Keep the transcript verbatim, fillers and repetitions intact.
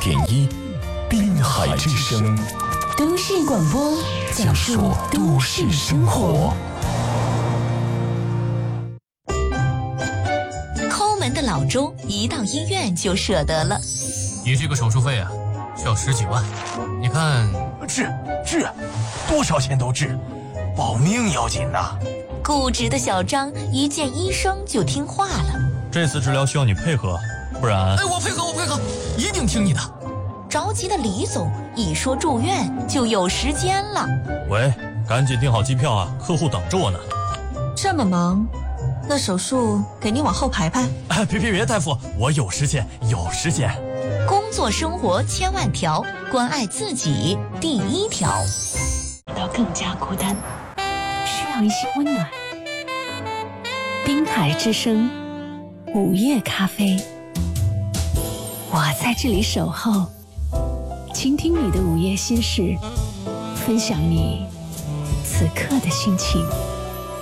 点一，滨海之声， 都市广播，讲述都市生活。抠门的老周一到医院就舍得了， 你这个手术费啊，需要十几万。你看， 治治，多少钱都治，保命要紧呐。 固执的小张一见医生就听话了。 这次治疗需要你配合，不然…… 哎，我配合，我配合，一定听你的。 着急的李总一说住院就有时间了。 喂，赶紧订好机票啊，客户等着我呢。 这么忙，那手术给你往后排排。 哎，别别别，大夫，我有时间，有时间。 工作生活千万条，关爱自己第一条。 到更加孤单，需要一些温暖。滨海之声，午夜咖啡，我在这里守候，倾听你的午夜心事，分享你此刻的心情。